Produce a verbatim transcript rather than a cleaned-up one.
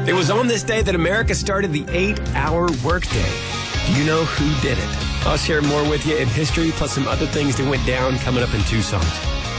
It was on this day that America started the eight-hour workday. Do you know who did it? I'll share more with you in history, plus some other things that went down coming up in two songs.